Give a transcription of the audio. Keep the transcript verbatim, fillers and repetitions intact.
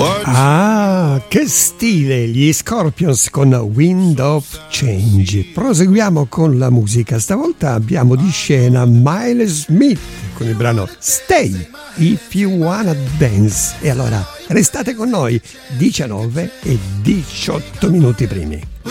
Ah, che stile, gli Scorpions con Wind of Change. Proseguiamo con la musica, stavolta abbiamo di scena Miles Smith con il brano Stay If You Wanna Dance. E allora restate con noi, diciannove e diciotto minuti primi.